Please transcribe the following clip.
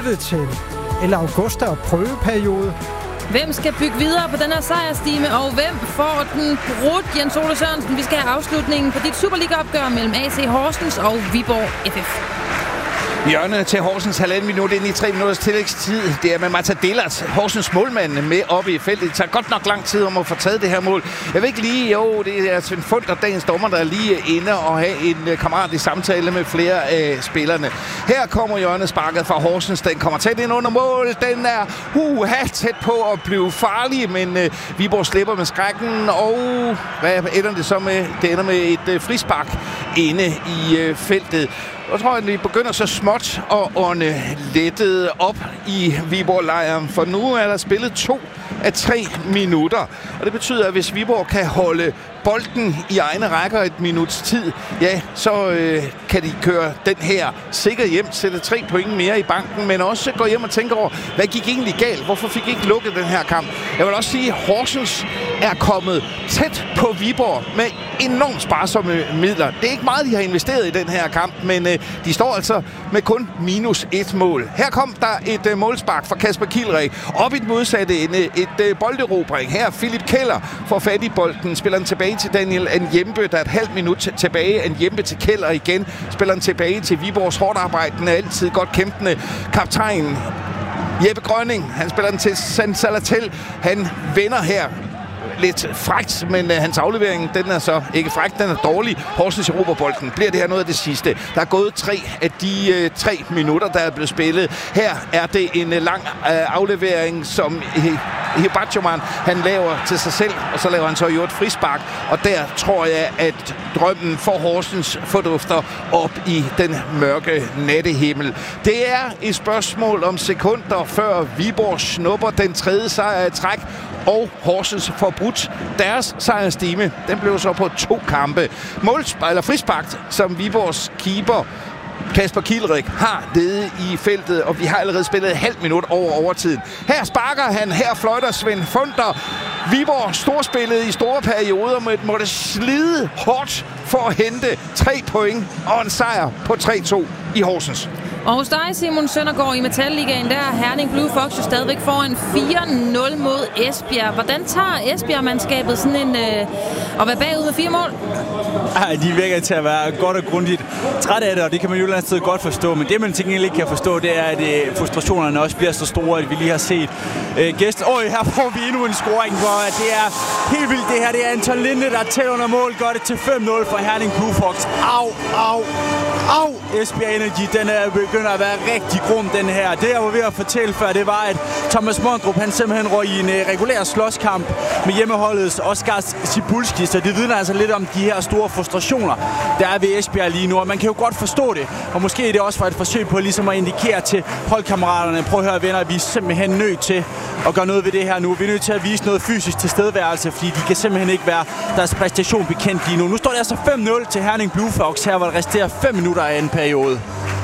det til El Augusta og prøveperiode? Hvem skal bygge videre på den her sejrstime, og hvem får den brudt? Jens Ole Sørensen, vi skal have afslutningen på dit Superliga-opgør mellem AC Horsens og Viborg FF. Hjørne til Horsens 1,5 minut ind i 3 minutters tillægstid. Det er med Matadillas, Horsens målmand, med oppe i feltet. Det tager godt nok lang tid om at få taget det her mål. Jeg ved ikke lige, det er Svend Fundt og dagens dommer, der er lige inde og have en kammeratlig samtale med flere af spillerne. Her kommer hjørnesparket fra Horsens. Den kommer tæt ind under mål. Den er tæt på at blive farlig, men Viborg slipper med skrækken. Og hvad ender det så med? Det ender med et frispark inde i feltet. Jeg tror, at vi begynder så småt at ånde lettet op i Viborg-lejren, for nu er der spillet 2 af 3 minutter. Og det betyder, at hvis Viborg kan holde bolden i egne rækker et minuts tid, ja, så kan de køre den her sikkert hjem, sætte 3 point mere i banken, men også gå hjem og tænke over, hvad gik egentlig galt? Hvorfor fik I ikke lukket den her kamp? Jeg vil også sige, at Horsens er kommet tæt på Viborg med enormt sparsomme midler. Det er ikke meget, de har investeret i den her kamp, men de står altså med kun -1 mål. Her kom der et målspark fra Kasper Kielrich. Op i den modsatte ende, et bolderobring. Her Philip Keller får fat i bolden, spiller den tilbage til Daniel Njembe. Der er et halvt minut tilbage. Njembe til Keller igen. Spiller den tilbage til Viborgs hårdt arbejdende, altid godt kæmpende kaptajn Jeppe Grønning. Han spiller den til San Salatel. Han vender her lidt frækt, men hans aflevering, den er så ikke frækt, den er dårlig. Horsens Europabolden. Bliver det her noget af det sidste? Der er gået 3 af de 3 minutter, der er blevet spillet. Her er det en lang aflevering, som Hibachoman, han laver til sig selv, og så laver han så jo et frispark, og der tror jeg, at drømmen for Horsens fordufter op i den mørke nattehimmel. Det er et spørgsmål om sekunder, før Viborg snupper den 3. sejr i træk, og Horsens får brudt deres sejrstime. Den blev så på 2 kampe. Frispark, som Viborgs keeper Kasper Kielrich har nede i feltet, og vi har allerede spillet et halvt minut over overtiden. Her sparker han, her fløjter Svend Funder. Viborg storspillet i store perioder, men måtte slide hårdt for at hente 3 point og en sejr på 3-2 i Horsens. Og hos dig, Simon Søndergaard, i Metal-ligaen, der er Herning Blue Fox jo stadigvæk foran 4-0 mod Esbjerg. Hvordan tager Esbjerg-mandskabet sådan en at være bagud med 4 mål? De virker til at være godt og grundigt træt af det, og det kan man jo et eller andet sted godt forstå. Men det, man til gengæld ikke kan forstå, det er, at frustrationerne også bliver så store, at vi lige har set gæsten. Her får vi endnu en scoring, hvor det er helt vildt. Det her, det er Anton Linde, der tæller under mål, gør det til 5-0 for Herning Blue Fox. Au! Esbjerg Energy, den begynder at være rigtig grum, den her. Det, jeg var ved at fortælle før, det var, at Thomas Mondrup, han simpelthen røg i en regulær slåskamp med hjemmeholdets Oskar Cibulski, så det vidner altså lidt om de her store frustrationer, der er ved Esbjerg lige nu, og man kan jo godt forstå det, og måske er det også for et forsøg på ligesom at indikere til holdkammeraterne, prøv at høre venner, vi er simpelthen nødt til at gøre noget ved det her nu. Vi er nødt til at vise noget fysisk tilstedeværelse, fordi de kan simpelthen ikke være deres præstation bekendt lige nu. Nu står det altså 5-0 til Herning Blue Fox, her hvor der resterer 5 minutter af en periode.